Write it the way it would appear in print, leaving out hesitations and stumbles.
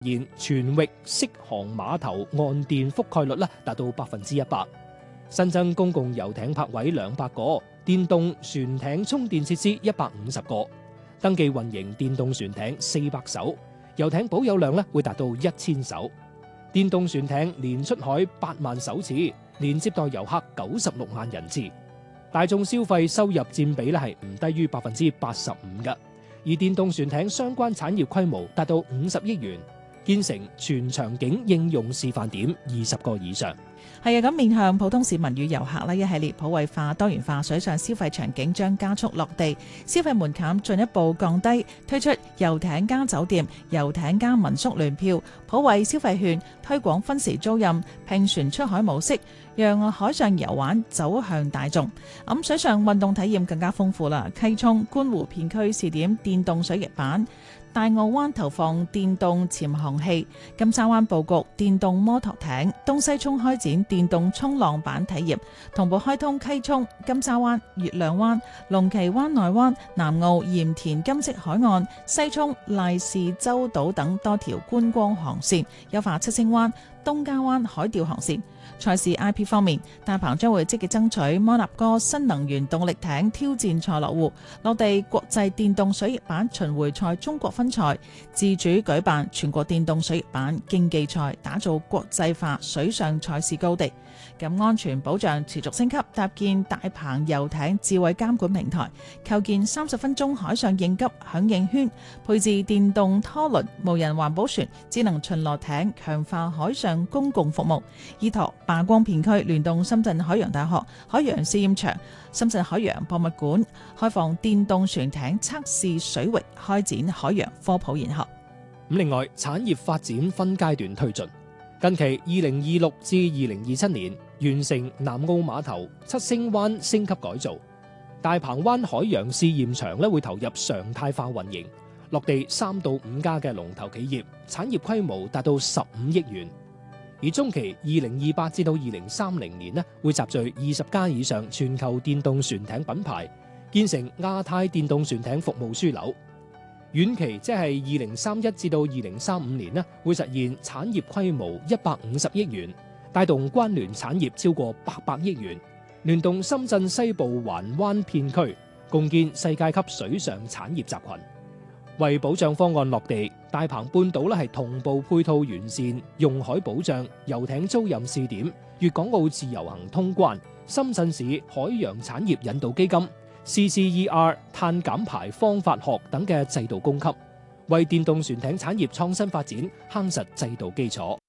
現全域適航碼頭岸電覆蓋率達到100%，新增公共遊艇泊位200個，電動船艇充電設施150個，登記運營電動船艇400艘，遊艇保有量會達到1000艘。電動船艇年出海8萬艘次，年接待遊客96萬人次。大眾消費收入佔比係唔低於85%嘅，而電動船艇相關產業規模達到50億元。建成全場景應用示範點20個以上。 係啊，咁面向普通市民與遊客一系列普惠化、多元化水上消費場景將加速落地，消費門檻進一步降低，推出遊艇加酒店、遊艇加民宿聯票、普惠消費券，推廣分時租賃、拼船出海模式，讓海上遊玩走向大眾。咁水上運動體驗更加豐富啦，溪涌、觀湖片區試點電動水翼板，大澳灣投放電動潛航器，金沙灣佈局電動摩托艇，東西涌開展電動衝浪板體驗，同步開通溪涌、金沙灣、月亮灣、龍旗灣內灣、南澳鹽田金色海岸、西涌賴士洲島等多條觀光航線，優化七星灣、東加灣海釣航線。賽事 IP 方面，大鵬將會積極爭取摩納哥新能源動力艇挑戰賽落戶，落地國際電動水翼板巡迴賽中國分賽，自主舉辦全國電動水翼板競技賽，打造國際化水上賽事高地。咁安全保障持續升級，搭建大鵬遊艇智慧監管平台，構建30分鐘海上應急響應圈，配置電動拖輪、無人環保船、智能巡邏艇，強化海上公共服務。依託霸光片區聯動深圳海洋大學海洋試驗場、深圳海洋博物館，開放電動船艇測試水域，開展海洋科普研學。 另外，產業發展分階段推進，近期2026至2027年完成南澳碼頭七星灣升級改造，大鵬灣海洋試驗場會投入常態化運營，落地3到5家嘅龍頭企業，產業規模達到15億元。而中期2028至到2030年會集聚20家以上全球電動船艇品牌，建成亞太電動船艇服務樞紐。遠期即係2031至到2035年會實現產業規模150億元，帶動關聯產業超過800億元，聯動深圳西部環灣片區，共建世界級水上產業集群。為保障方案落地，大鵬半島係同步配套完善用海保障、遊艇租賃試點、粵港澳自由行通關、深圳市海洋產業引導基金、CCER 碳減排方法學等嘅制度供給，為電動船艇產業創新發展夯實制度基礎。